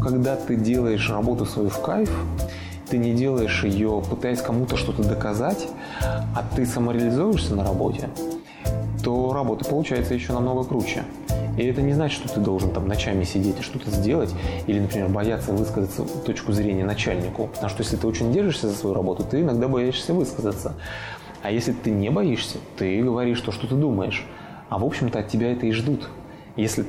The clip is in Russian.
когда ты делаешь работу свою в кайф, ты не делаешь ее, пытаясь кому-то что-то доказать, а ты самореализуешься на работе, то работа получается еще намного круче. И это не значит, что ты должен там ночами сидеть и что-то сделать, или, например, бояться высказать точку зрения начальнику. Потому что если ты очень держишься за свою работу, ты иногда боишься высказаться. А если ты не боишься, ты говоришь то, что ты думаешь. А в общем-то от тебя это и ждут. Если